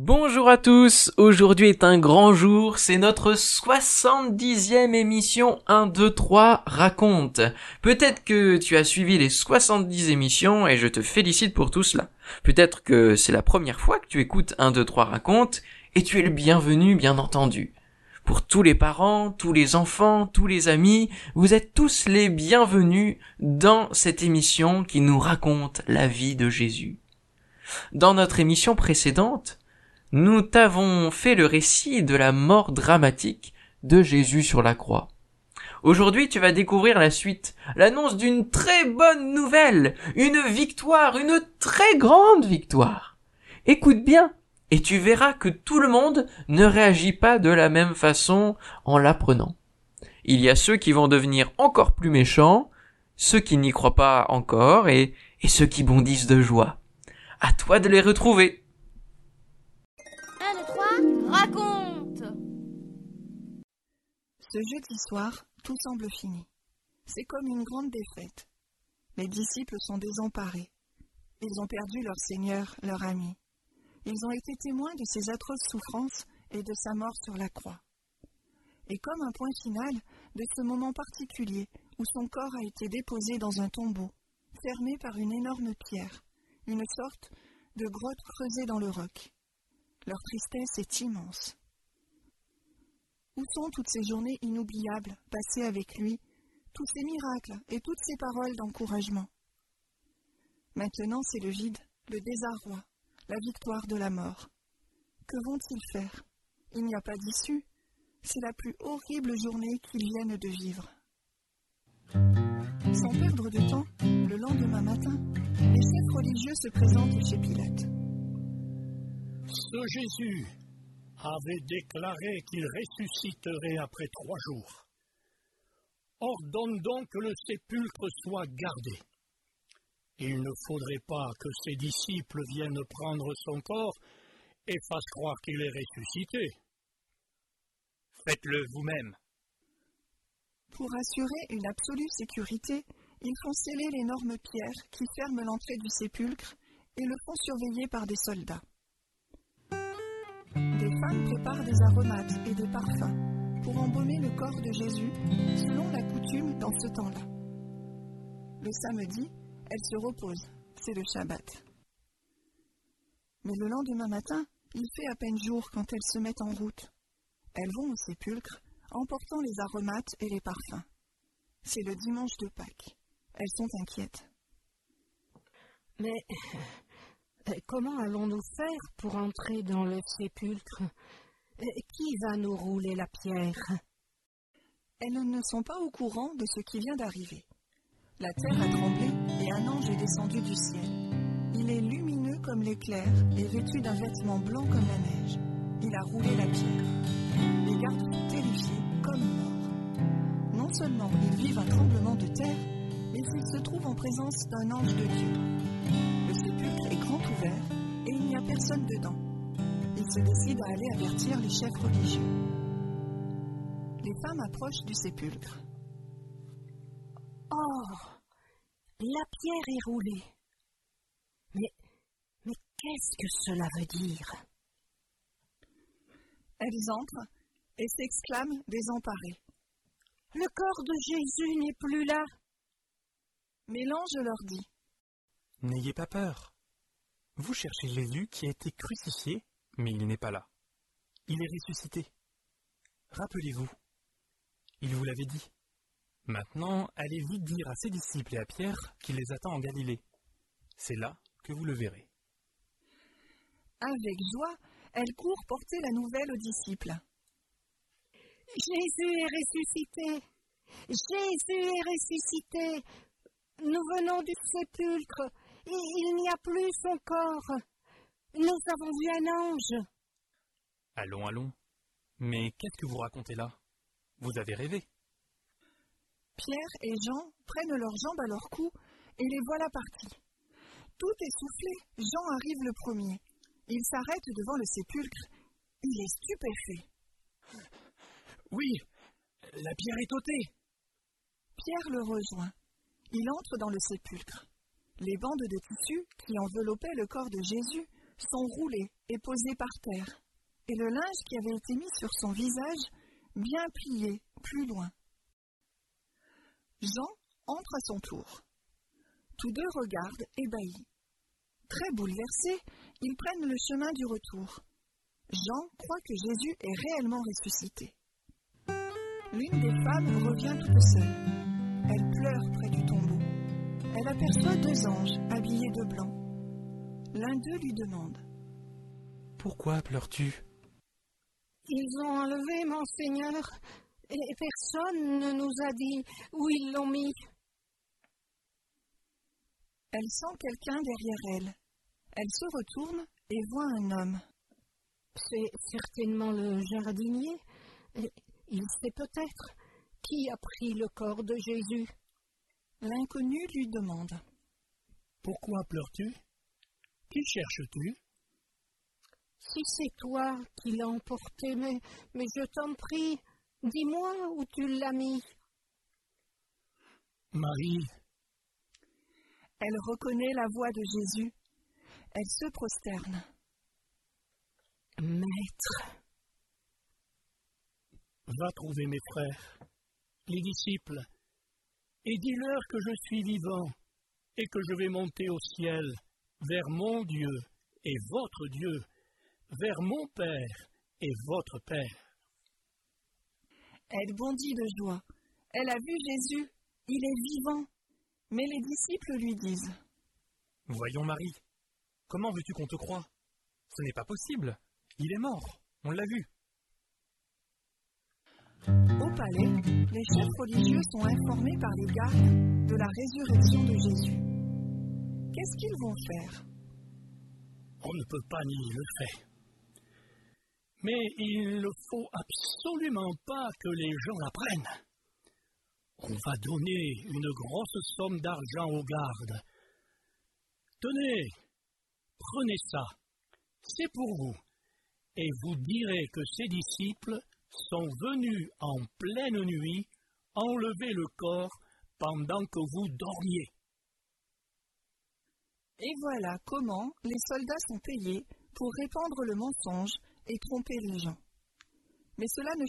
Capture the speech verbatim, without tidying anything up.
Bonjour à tous, aujourd'hui est un grand jour, c'est notre soixante-dixième émission un, deux, trois raconte. Peut-être que tu as suivi les soixante-dix émissions et je te félicite pour tout cela. Peut-être que c'est la première fois que tu écoutes un, deux, trois raconte et tu es le bienvenu bien entendu. Pour tous les parents, tous les enfants, tous les amis, vous êtes tous les bienvenus dans cette émission qui nous raconte la vie de Jésus. Dans notre émission précédente, nous t'avons fait le récit de la mort dramatique de Jésus sur la croix. Aujourd'hui, tu vas découvrir la suite, l'annonce d'une très bonne nouvelle, une victoire, une très grande victoire. Écoute bien, et tu verras que tout le monde ne réagit pas de la même façon en l'apprenant. Il y a ceux qui vont devenir encore plus méchants, ceux qui n'y croient pas encore, et, et ceux qui bondissent de joie. À toi de les retrouver. un, deux, trois, raconte! Ce jeudi soir, tout semble fini. C'est comme une grande défaite. Les disciples sont désemparés. Ils ont perdu leur Seigneur, leur ami. Ils ont été témoins de ses atroces souffrances et de sa mort sur la croix. Et comme un point final de ce moment particulier où son corps a été déposé dans un tombeau, fermé par une énorme pierre, une sorte de grotte creusée dans le roc. Leur tristesse est immense. Où sont toutes ces journées inoubliables passées avec lui, tous ces miracles et toutes ces paroles d'encouragement? Maintenant, c'est le vide, le désarroi, la victoire de la mort. Que vont-ils faire? Il n'y a pas d'issue. C'est la plus horrible journée qu'ils viennent de vivre. Sans perdre de temps, le lendemain matin, les chefs religieux se présentent chez Pilate. Ce Jésus avait déclaré qu'il ressusciterait après trois jours. Ordonne donc que le sépulcre soit gardé. Il ne faudrait pas que ses disciples viennent prendre son corps et fassent croire qu'il est ressuscité. Faites-le vous-même. Pour assurer une absolue sécurité, ils font sceller l'énorme pierre qui ferme l'entrée du sépulcre et le font surveiller par des soldats. Des femmes préparent des aromates et des parfums pour embaumer le corps de Jésus selon la coutume dans ce temps-là. Le samedi, elles se reposent, c'est le Shabbat. Mais le lendemain matin, il fait à peine jour quand elles se mettent en route. Elles vont au sépulcre, emportant les aromates et les parfums. C'est le dimanche de Pâques. Elles sont inquiètes. Mais comment allons-nous faire pour entrer dans le sépulcre? Qui va nous rouler la pierre? Elles ne sont pas au courant de ce qui vient d'arriver. La terre a tremblé et un ange est descendu du ciel. Il est lumineux comme l'éclair et vêtu d'un vêtement blanc comme la neige. Il a roulé la pierre. Les gardes sont terrifiés comme morts. Non seulement ils vivent un tremblement de terre, mais ils se trouvent en présence d'un ange de Dieu. Le sépulcre est grand ouvert et il n'y a personne dedans. Ils se décident à aller avertir les chefs religieux. Les femmes approchent du sépulcre. Oh, la pierre est roulée. Mais, mais qu'est-ce que cela veut dire? Elles entrent et s'exclament désemparées. Le corps de Jésus n'est plus là. Mais l'ange leur dit: N'ayez pas peur. Vous cherchez Jésus qui a été crucifié, mais il n'est pas là. Il est ressuscité. Rappelez-vous, il vous l'avait dit. Maintenant, allez vite dire à ses disciples et à Pierre qu'il les attend en Galilée. C'est là que vous le verrez. Avec joie, elle court porter la nouvelle aux disciples. Jésus est ressuscité! Jésus est ressuscité! Nous venons du sépulcre, et il n'y a plus son corps. Nous avons vu un ange. Allons, allons. Mais qu'est-ce que vous racontez là? Vous avez rêvé. Pierre et Jean prennent leurs jambes à leur cou et les voilà partis. Tout essoufflé, Jean arrive le premier. Il s'arrête devant le sépulcre. Il est stupéfait. Oui, la pierre est ôtée. Pierre le rejoint. Il entre dans le sépulcre. Les bandes de tissu qui enveloppaient le corps de Jésus sont roulés et posés par terre, et le linge qui avait été mis sur son visage, bien plié, plus loin. Jean entre à son tour. Tous deux regardent ébahis. Très bouleversés, ils prennent le chemin du retour. Jean croit que Jésus est réellement ressuscité. L'une des femmes revient toute seule. Elle pleure près du tombeau. Elle aperçoit deux anges habillés de blanc. L'un d'eux lui demande: « Pourquoi pleures-tu » ? « Ils ont enlevé mon Seigneur, et personne ne nous a dit où ils l'ont mis. » Elle sent quelqu'un derrière elle. Elle se retourne et voit un homme. C'est certainement le jardinier. Il sait peut-être qui a pris le corps de Jésus. L'inconnu lui demande: « Pourquoi pleures-tu? Qui cherches-tu » ? « Si c'est toi qui l'as emporté, mais, mais je t'en prie, dis-moi où tu l'as mis. » Marie. Elle reconnaît la voix de Jésus. Elle se prosterne. « Maître. » Va trouver mes frères, les disciples, et dis-leur que je suis vivant et que je vais monter au ciel vers mon Dieu et votre Dieu, vers mon Père et votre Père. Elle bondit de joie. Elle a vu Jésus. Il est vivant. Mais les disciples lui disent: « Voyons Marie, comment veux-tu qu'on te croie? Ce n'est pas possible. Il est mort. On l'a vu. » Au palais, les chefs religieux sont informés par les gardes de la résurrection de Jésus. Qu'est-ce qu'ils vont faire? On ne peut pas nier le fait. Mais il ne faut absolument pas que les gens l'apprennent. On va donner une grosse somme d'argent aux gardes. Tenez, prenez ça, c'est pour vous. Et vous direz que ces disciples sont venus en pleine nuit enlever le corps pendant que vous dormiez. Et voilà comment les soldats sont payés pour répandre le mensonge et tromper les gens. Mais cela ne